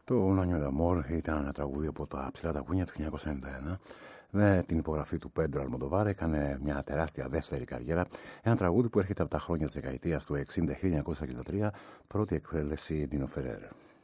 Το Un Año de Amor ήταν ένα τραγούδι από τα ψηλά τακούνια του 1991. Με την υπογραφή του Πέντρο Αλμοντοβάρ έκανε μια τεράστια δεύτερη καριέρα. Ένα τραγούδι που έρχεται από τα χρόνια της δεκαετίας του 60-1963, πρώτη εκφέλεση Νίνο Φερέρ.